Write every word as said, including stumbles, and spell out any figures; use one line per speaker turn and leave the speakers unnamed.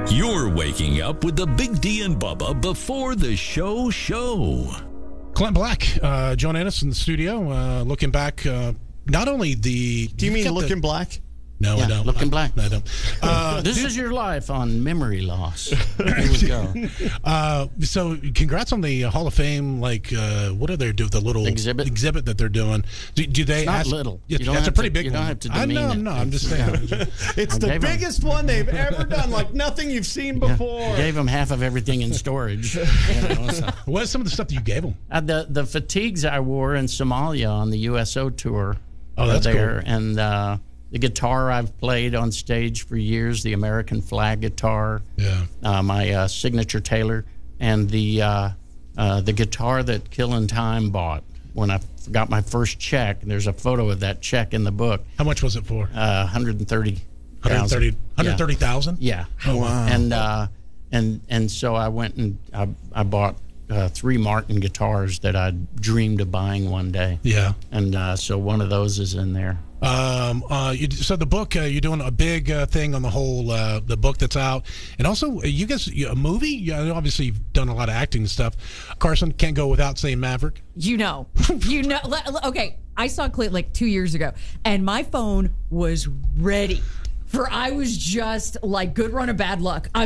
You're waking up with the Big D and Bubba before the show show.
Clint Black, uh, John Ennis in the studio, uh, looking back. Uh, not only the.
Do you mean Looking
the,
Black?
No,
Yeah,
I don't.
Looking
I,
Black.
No, I don't. Uh,
This is your life on memory loss. Here we go.
uh, so, congrats on the Hall of Fame. Like, uh, what do they do? The little
Exhibit?
exhibit that they're doing. Do, do they?
It's not
ask,
little.
Yeah,
You don't
that's a
have
pretty
to-
big
you don't
one.
have to
I know.
demean
I'm
it.
not. I'm just
It's-
saying.
It's
I
the
gave 'em-
biggest one they've ever done. Like nothing you've seen before.
Gave them half of everything in storage. You know, so.
What's some of the stuff that you gave them?
Uh, the the fatigues I wore in Somalia on the U S O tour.
Oh, that's
are there,
cool.
and uh, the guitar I've played on stage for years, the American flag guitar,
Yeah.
uh, my uh, signature Taylor, and the uh, uh, the guitar that Killin' Time bought when I got my first check. There's a photo of that check in the book.
How much was it for?
Uh, one hundred thirty.
one hundred thirty one hundred thirty thousand.
Yeah.
Oh, wow.
And uh, and and so I went and I, I bought uh, three Martin guitars that I dreamed of buying one day.
Yeah.
And uh, so one of those is in there.
Um, uh, you, so the book, uh, you're doing a big uh, thing on the whole uh, the book that's out, and also uh, you guys you, a movie. Yeah, obviously you've done a lot of acting and stuff. Carson, can't go without saying Maverick.
You know, you know. le- le- Okay, I saw Clint like two years ago, and my phone was ready for. I was just like, good run of bad luck. I'm